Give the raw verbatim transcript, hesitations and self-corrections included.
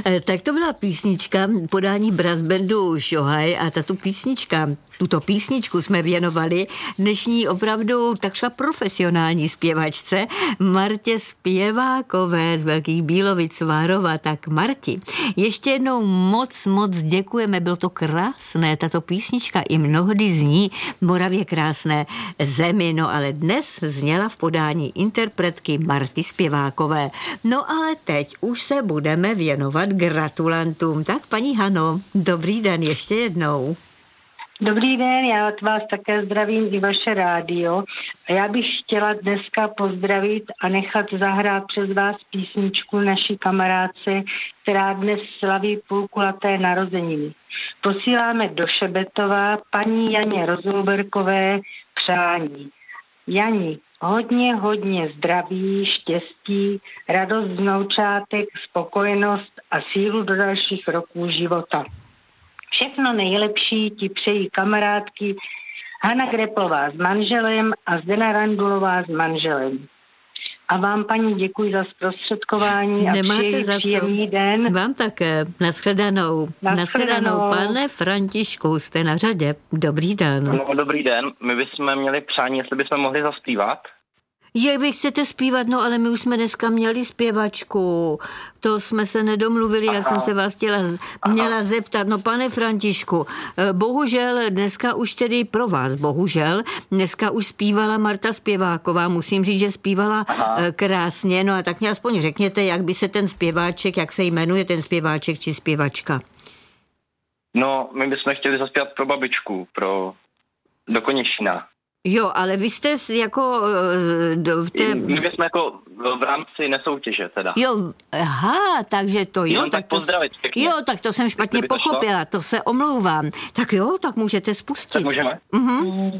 Tak to byla písnička podání brass bandu Šohaj a tato písnička, tuto písničku jsme věnovali dnešní opravdu takřka profesionální zpěvačce Martě Zpěvákové z Velkých Bílovic Svárova. Tak Marti, ještě jednou moc, moc děkujeme, bylo to krásné, tato písnička i mnohdy zní v Moravě krásné zemi, no ale dnes zněla v podání interpretky Marty Zpěvákové. No ale teď už se budeme věnovat gratulantům. Tak paní Hano, dobrý den ještě jednou. Dobrý den, já vás také zdravím i vaše rádio. A já bych chtěla dneska pozdravit a nechat zahrát přes vás písničku naší kamarádce, která dnes slaví půlkulaté narozeniny. Posíláme do Šebetova paní Janě Rozumberkové přání. Jani, hodně, hodně zdraví, štěstí, radost z vnoučátek, spokojenost a sílu do dalších roků života. Všechno nejlepší ti přejí kamarádky Hana Greplová s manželem a Zdena Randulová s manželem. A vám, paní, děkuji za zprostředkování a přeji příjemný den. Vám také. Nashledanou. Nashledanou. Pane Františku, jste na řadě. Dobrý den. No, dobrý den. My bychom měli přání, jestli bychom mohli zaspívat. Je, vy chcete zpívat, no ale my už jsme dneska měli zpěvačku. To jsme se nedomluvili, Aha. Já jsem se vás chtěla, měla zeptat. No pane Františku, bohužel dneska už tedy pro vás, bohužel, dneska už zpívala Marta Zpěváková. Musím říct, že zpívala Aha. krásně. No a tak mě aspoň řekněte, jak by se ten zpěváček, jak se jmenuje ten zpěváček či zpěvačka? No, my bychom chtěli zaspívat pro babičku, pro do Konečina. Jo, ale vy jste jako v té... My jsme jako v rámci nesoutěže teda. Jo, aha, takže to jo. Tak, tak to pozdravit pěkně. Jo, tak to jsem špatně pochopila, to se omlouvám. Tak jo, tak můžete spustit. Tak můžeme? Mhm.